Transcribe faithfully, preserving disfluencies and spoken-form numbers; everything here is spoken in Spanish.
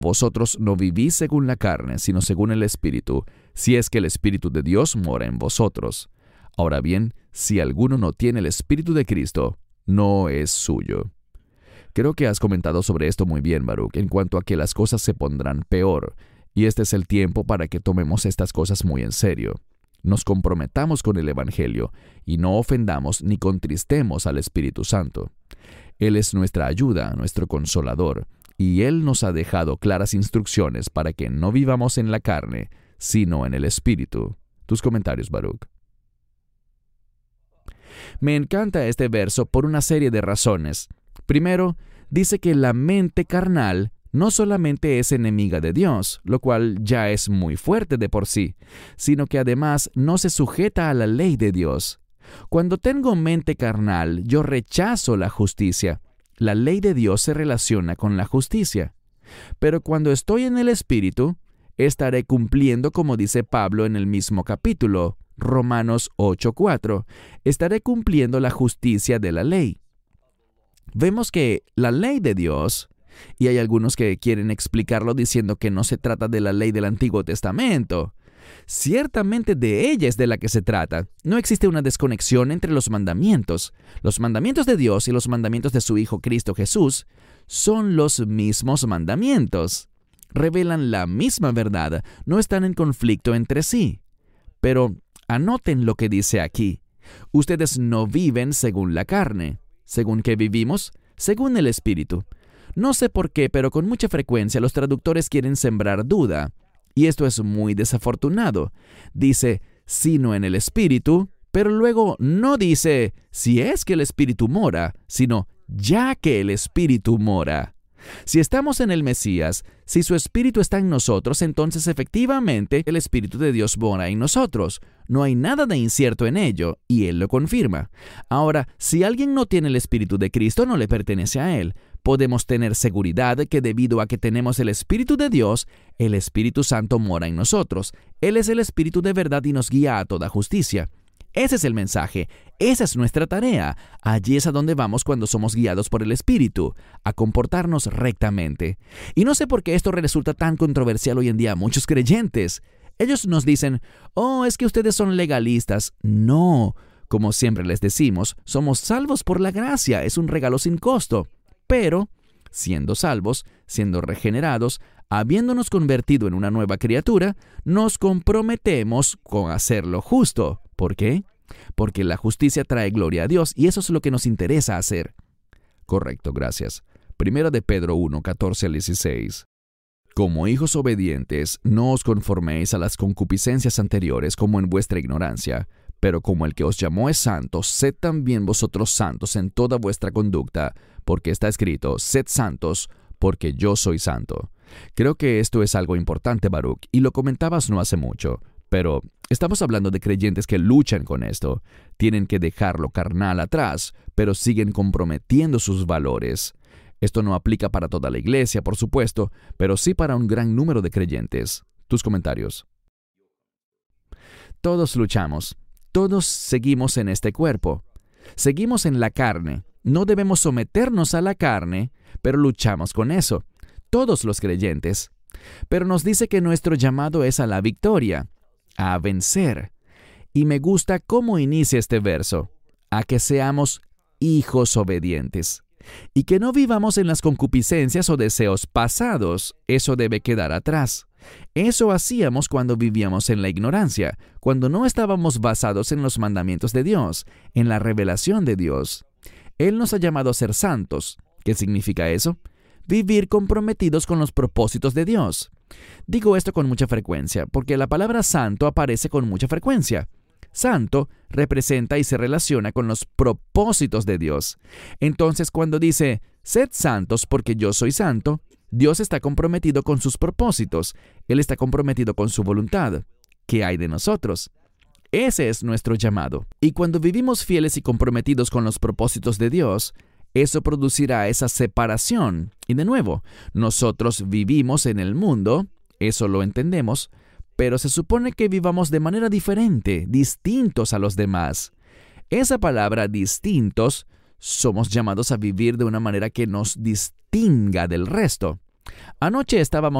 Vosotros no vivís según la carne, sino según el Espíritu, si es que el Espíritu de Dios mora en vosotros. Ahora bien, si alguno no tiene el Espíritu de Cristo, no es suyo. Creo que has comentado sobre esto muy bien, Baruch, en cuanto a que las cosas se pondrán peor, y este es el tiempo para que tomemos estas cosas muy en serio. Nos comprometamos con el Evangelio y no ofendamos ni contristemos al Espíritu Santo. Él es nuestra ayuda, nuestro consolador, y Él nos ha dejado claras instrucciones para que no vivamos en la carne, sino en el Espíritu. Tus comentarios, Baruch. Me encanta este verso por una serie de razones. Primero, dice que la mente carnal no solamente es enemiga de Dios, lo cual ya es muy fuerte de por sí, sino que además no se sujeta a la ley de Dios. Cuando tengo mente carnal, yo rechazo la justicia. La ley de Dios se relaciona con la justicia. Pero cuando estoy en el Espíritu, estaré cumpliendo como dice Pablo en el mismo capítulo, Romanos ocho cuatro, estaré cumpliendo la justicia de la ley. Vemos que la ley de Dios, y hay algunos que quieren explicarlo diciendo que no se trata de la ley del Antiguo Testamento. Ciertamente de ella es de la que se trata. No existe una desconexión entre los mandamientos. Los mandamientos de Dios y los mandamientos de su Hijo Cristo Jesús son los mismos mandamientos. Revelan la misma verdad, no están en conflicto entre sí. Pero anoten lo que dice aquí. Ustedes no viven según la carne. ¿Según qué vivimos? Según el Espíritu. No sé por qué, pero con mucha frecuencia los traductores quieren sembrar duda. Y esto es muy desafortunado. Dice, sino en el Espíritu, pero luego no dice, si es que el Espíritu mora, sino ya que el Espíritu mora. Si estamos en el Mesías, si su Espíritu está en nosotros, entonces efectivamente el Espíritu de Dios mora en nosotros. No hay nada de incierto en ello, y Él lo confirma. Ahora, si alguien no tiene el Espíritu de Cristo, no le pertenece a Él. Podemos tener seguridad que debido a que tenemos el Espíritu de Dios, el Espíritu Santo mora en nosotros. Él es el Espíritu de verdad y nos guía a toda justicia. Ese es el mensaje, esa es nuestra tarea. Allí es a donde vamos cuando somos guiados por el Espíritu, a comportarnos rectamente. Y no sé por qué esto resulta tan controversial hoy en día a muchos creyentes. Ellos nos dicen, oh, es que ustedes son legalistas. No, como siempre les decimos, somos salvos por la gracia, es un regalo sin costo. Pero, siendo salvos, siendo regenerados, habiéndonos convertido en una nueva criatura, nos comprometemos con hacer lo justo. ¿Por qué? Porque la justicia trae gloria a Dios y eso es lo que nos interesa hacer. Correcto, gracias. Primera de Pedro uno, catorce al dieciséis. Como hijos obedientes, no os conforméis a las concupiscencias anteriores como en vuestra ignorancia, pero como el que os llamó es santo, sed también vosotros santos en toda vuestra conducta, porque está escrito, sed santos, porque yo soy santo. Creo que esto es algo importante, Baruch, y lo comentabas no hace mucho, pero estamos hablando de creyentes que luchan con esto. Tienen que dejar lo carnal atrás, pero siguen comprometiendo sus valores. Esto no aplica para toda la iglesia, por supuesto, pero sí para un gran número de creyentes. Tus comentarios. Todos luchamos. Todos seguimos en este cuerpo. Seguimos en la carne. No debemos someternos a la carne, pero luchamos con eso. Todos los creyentes. Pero nos dice que nuestro llamado es a la victoria, a vencer. Y me gusta cómo inicia este verso, a que seamos hijos obedientes. Y que no vivamos en las concupiscencias o deseos pasados. Eso debe quedar atrás. Eso hacíamos cuando vivíamos en la ignorancia, cuando no estábamos basados en los mandamientos de Dios, en la revelación de Dios. Él nos ha llamado a ser santos. ¿Qué significa eso? Vivir comprometidos con los propósitos de Dios. Digo esto con mucha frecuencia, porque la palabra santo aparece con mucha frecuencia. Santo representa y se relaciona con los propósitos de Dios. Entonces, cuando dice, sed santos porque yo soy santo, Dios está comprometido con sus propósitos. Él está comprometido con su voluntad. ¿Qué hay de nosotros? Ese es nuestro llamado. Y cuando vivimos fieles y comprometidos con los propósitos de Dios, eso producirá esa separación. Y de nuevo, nosotros vivimos en el mundo, eso lo entendemos, pero se supone que vivamos de manera diferente, distintos a los demás. Esa palabra distintos, somos llamados a vivir de una manera que nos distinga del resto. Anoche estábamos